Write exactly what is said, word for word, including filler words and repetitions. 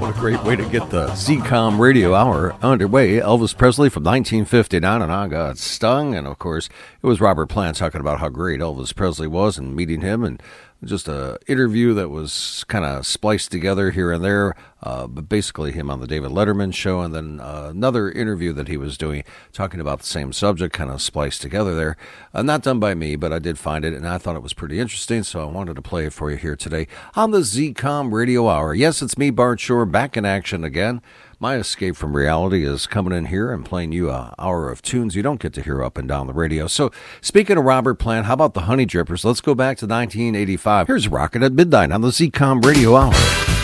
What a great way to get the Z COM radio hour underway. Elvis Presley from nineteen fifty-nine, and I got stung. And, of course, it was Robert Plant talking about how great Elvis Presley was and meeting him, and just an interview that was kind of spliced together here and there, uh, but basically him on the David Letterman show, and then uh, another interview that he was doing talking about the same subject, kind of spliced together there. Uh, not done by me, but I did find it, and I thought it was pretty interesting, so I wanted to play it for you here today on the Z COM Radio Hour. Yes, it's me, Bart Shore, back in action again. My escape from reality is coming in here and playing you an hour of tunes you don't get to hear up and down the radio. So, speaking of Robert Plant, how about the Honey Drippers? Let's go back to nineteen eighty-five. Here's Rockin' at Midnight on the Z COM Radio Hour.